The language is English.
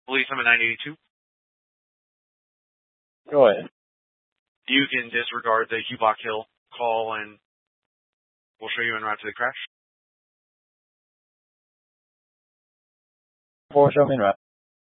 Police, I'm at 982. Go ahead. You can disregard the Hubach Hill call, and we'll show you en route to the crash. Show me en route.